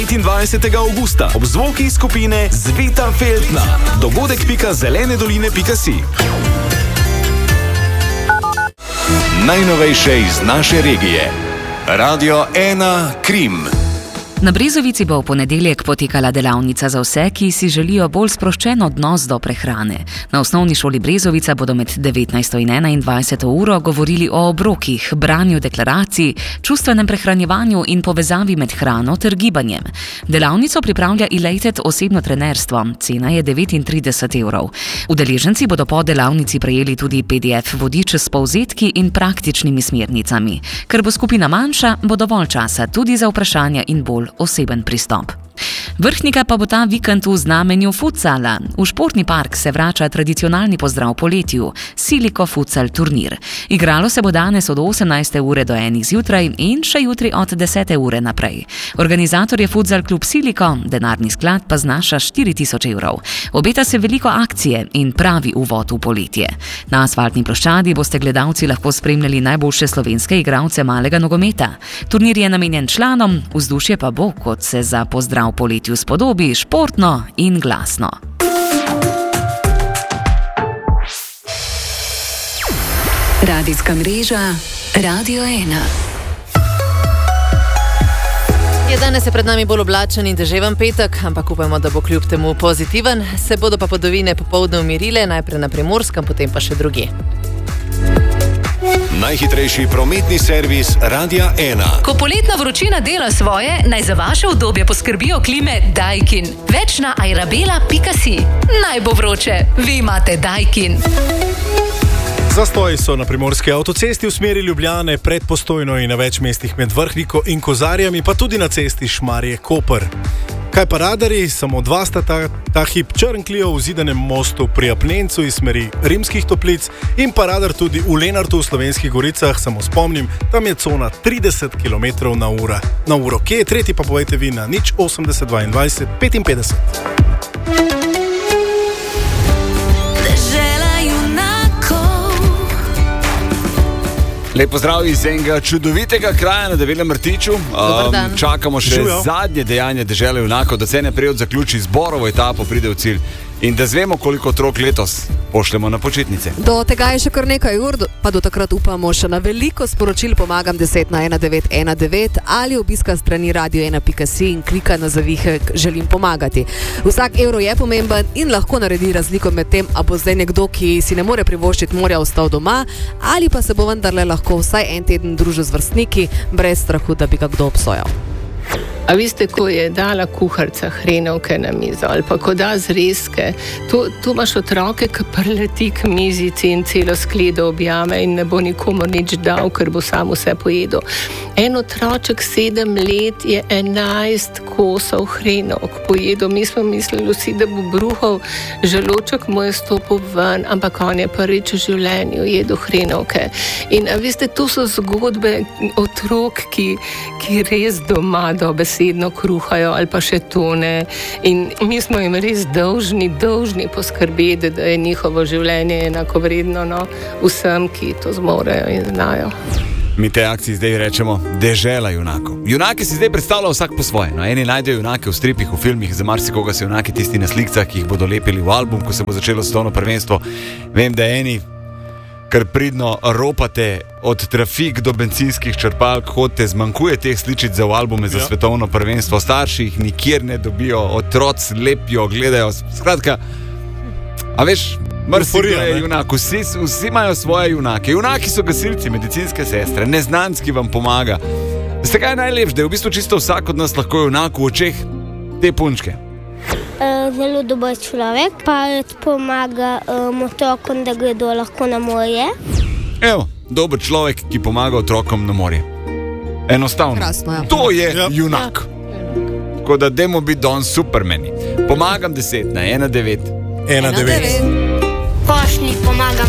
25. augusta ob zvoki skupine Zvita Feltna. Dogodek.zelenedoline.si. Najnovejše iz naše regije. Radio 1 Krim. Na Brezovici bo v ponedeljek potekala delavnica za vse, ki si želijo bolj sproščen odnos do prehrane. Na osnovni šoli Brezovica bodo med 19. in 21. uro govorili o obrokih, branju deklaracij, čustvenem prehranjevanju in povezavi med hrano ter gibanjem. Delavnico pripravlja Elated osebno trenerstvo, cena je 39 €. Udeleženci bodo po delavnici prejeli tudi PDF vodič s povzetki in praktičnimi smernicami. Ker bo skupina manjša, bo dovolj časa tudi za vprašanja in bolj oseben pristop. Vrhnika pa bo ta vikend v znamenju futsala. V športni park se vrača tradicionalni pozdrav poletju, Siliko futsal turnir. Igralo se bo danes od 18. ure do 1. zjutraj in še jutri od 10. ure naprej. Organizator je futsal klub Siliko, denarni sklad pa znaša 4.000 €. Obeta se veliko akcije in pravi uvod v poletje. Na asfaltni ploščadi boste gledalci lahko spremljali najboljše slovenske igralce malega nogometa. Turnir je namenjen članom, vzdušje pa bo, kot se za pozdrav poletju spodobi, športno in glasno. Radijska mreža Radio 1. Danes je pred nami bolj oblačen in deževen petek, ampak upajmo, da bo kljub temu pozitiven. Se bodo pa padavine popoldne umirile, najprej na Primorskem, potem pa še drugje. Najhitrejši prometni servis Radia 1. Ko poletna vročina dela svoje, naj za vaše udobje poskrbijo klime Daikin. Več na airabela.si. Naj bo vroče, vi imate Daikin. Zastoji so na primorski avtocesti v smeri Ljubljane, pred Postojno in na več mestih med Vrhniko in Kozarjami, pa tudi na cesti Šmarje-Koper. Kaj pa radarji? Samo dva sta ta hip črn Clio v Zidanem mostu pri Apnencu iz smeri Rimskih Toplic in pa radar tudi v Lenartu v Slovenskih Goricah, samo spomnim, tam je cona 30 km/h. Kje je tretji, pa povejte vi na 080 22 55. Lep pozdrav iz enega čudovitega kraja na Develem Rtiču. Čakamo še zadnje dejanje Dežele junakov, da se najprej zaključi zborovo etapo, pride v cilj in da zvemo, koliko otrok letos pošljemo na počitnice. Do tega je še kar nekaj ur, pa do takrat upamo še na veliko sporočil. Pomagam 10 na 1919 ali obiska strani radio1.si in klika na zavihek želim pomagati. Vsak evro je pomemben in lahko naredi razliko med tem, a bo zdaj nekdo, ki si ne more privoščiti morja, ostal doma, ali pa se bo vendarle lahko vsaj en teden družil z vrstniki, brez strahu, da bi ga kdo obsojal. A veste, ko je dala kuharica hrenovke na mizo ali pa ko da zrezke, tu imaš otroke, ki prleti k mizici in celo skledo objame in ne bo nikomu nič dal, ker bo sam vse pojedel. En otroček 7 let je 11 kosov hrenovk pojedel. Mi smo mislili vsi, da bo bruhal, želoček mu je stopil ven, ampak on je prvič v življenju jedel hrenovke. In a veste, tu so zgodbe otrok, ki res doma dobesedno kruhajo ali pa še tone. In mi smo jim res dolžni poskrbeti, da je njihovo življenje enakovredno vsem, ki to zmorejo in znajo. Mi te akciji zdaj rečemo Dežela junakov. Junake si zdaj predstavljajo vsak po svoje. Eni najdejo junake v stripih, v filmih, za marsikoga so junaki tisti na slikcah, ki jih bodo lepili v album, ko se bo začelo svetovno prvenstvo. Vem, da eni kar pridno ropate od trafik do bencinskih črpalk, hodite, zmanjkuje teh sličic za v albume za svetovno prvenstvo, starši jih nikjer ne dobijo, otroci lepijo, gledajo, skratka, a veš, marsikaj je junak, vsi imajo svoje junake. Junaki so gasilci, medicinske sestre, neznanc, ki vam pomaga. Veste, kaj je najlepše, da je v bistvu čisto vsak od nas lahko junak v očeh te punčke. Zelo dober človek, pa pomaga otrokom, da gredo lahko na morje. Evo, dober človek, ki pomaga otrokom na morje. Enostavno. Krasno, ja. To je junak. Tako da dajmo biti danes supermeni. Pomagam 10 na 1919. Pošni pomagam